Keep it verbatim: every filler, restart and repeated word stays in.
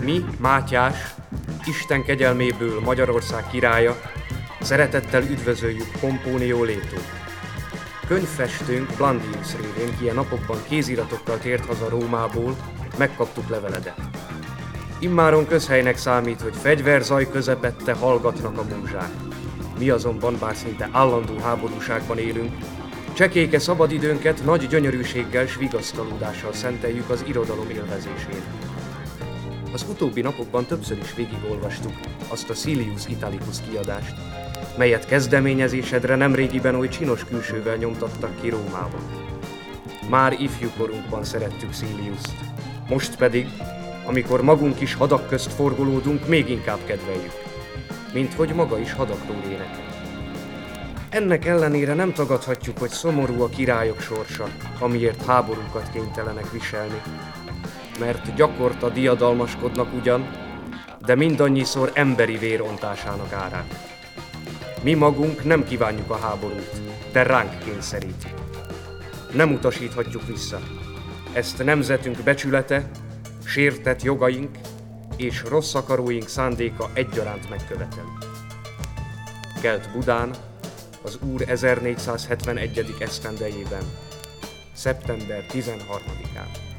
Mi, Mátyás, Isten kegyelméből Magyarország királya, szeretettel üdvözöljük Pompónió Létót. Könyvfestőnk Blandius révén, ki a napokban kéziratokkal tért haza Rómából, megkaptuk leveledet. Immáron közhelynek számít, hogy fegyverzaj közepette hallgatnak a múzsák. Mi azonban, bár szinte állandó háborúságban élünk, csekéke szabadidőnket nagy gyönyörűséggel s vigasztalódással szenteljük az irodalom élvezésén. Az utóbbi napokban többször is végigolvastuk azt a Silius Italicus kiadást, melyet kezdeményezésedre nemrégiben oly csinos külsővel nyomtattak ki Rómában. Már ifjúkorunkban szerettük Siliust, most pedig, amikor magunk is hadak közt forgolódunk, még inkább kedveljük, mint hogy maga is hadakról énekel. Ennek ellenére nem tagadhatjuk, hogy szomorú a királyok sorsa, amiért háborúkat kénytelenek viselni, mert gyakorta diadalmaskodnak ugyan, de mindannyiszor emberi vérontásának árán. Mi magunk nem kívánjuk a háborút, de ránk kényszerítik. Nem utasíthatjuk vissza. Ezt nemzetünk becsülete, sértett jogaink és rossz akaróink szándéka egyaránt megköveteli. Kelt Budán, az Úr ezernégyszázhetvenegyedik esztendejében, szeptember tizenharmadikán.